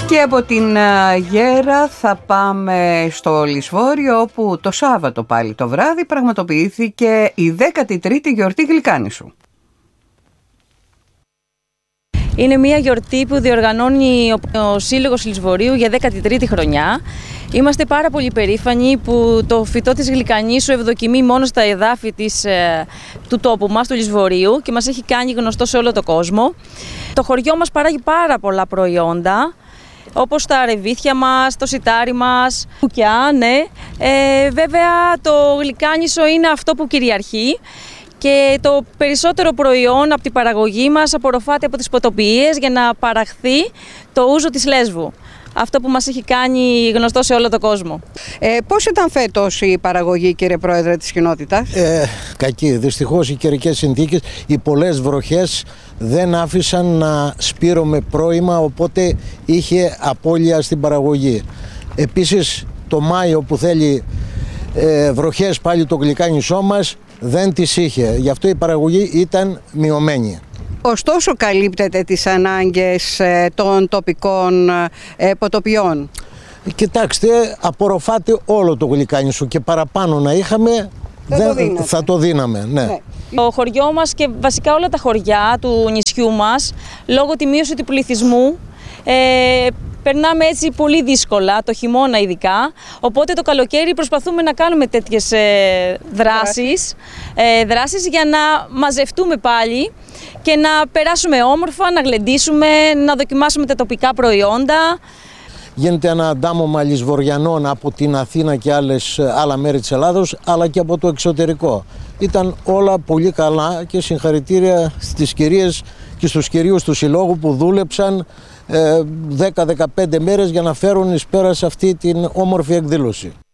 Και από την Γέρα θα πάμε στο Λησβόριο, όπου το Σάββατο πάλι το βράδυ πραγματοποιήθηκε η 13η γιορτή Γλυκάνισσου. Είναι μια γιορτή που διοργανώνει ο Σύλλογος Λησβορίου για 13η χρονιά. Είμαστε πάρα πολύ περήφανοι που το φυτό της Γλυκανίσσου ευδοκιμεί μόνο στα εδάφη του τόπου μας, του Λησβορίου, και μας έχει κάνει γνωστό σε όλο τον κόσμο. Το χωριό μας παράγει πάρα πολλά προϊόντα, όπως τα ρεβίθια μας, το σιτάρι μας, κουκιά, ναι. Βέβαια το γλυκάνισσο είναι αυτό που κυριαρχεί και το περισσότερο προϊόν από την παραγωγή μας απορροφάται από τις ποτοποιίες για να παραχθεί το ούζο της Λέσβου. Αυτό που μας έχει κάνει γνωστό σε όλο τον κόσμο. Πώς ήταν φέτος η παραγωγή, κύριε Πρόεδρε της κοινότητας? Κακή. Δυστυχώς οι καιρικές συνθήκες, οι πολλές βροχές δεν άφησαν να σπείρωμε πρώιμα, οπότε είχε απώλεια στην παραγωγή. Επίσης το Μάιο που θέλει βροχές πάλι το γλυκάνισσό μας δεν τις είχε. Γι' αυτό η παραγωγή ήταν μειωμένη. Ωστόσο καλύπτεται τις ανάγκες των τοπικών ποτοποιών. Κοιτάξτε, απορροφάται όλο το γλυκάνισσο και παραπάνω να είχαμε θα το δίναμε. Ναι. Το χωριό μας και βασικά όλα τα χωριά του νησιού μας, λόγω τη μείωση του πληθυσμού, περνάμε έτσι πολύ δύσκολα, το χειμώνα ειδικά, οπότε το καλοκαίρι προσπαθούμε να κάνουμε τέτοιες δράσεις για να μαζευτούμε πάλι και να περάσουμε όμορφα, να γλεντήσουμε, να δοκιμάσουμε τα τοπικά προϊόντα. Γίνεται ένα αντάμωμα λησβοριανών από την Αθήνα και άλλα μέρη της Ελλάδος, αλλά και από το εξωτερικό. Ήταν όλα πολύ καλά και συγχαρητήρια στις κυρίες και στους κυρίους του Συλλόγου που δούλεψαν 10-15 μέρες για να φέρουν εις πέρας αυτή την όμορφη εκδήλωση.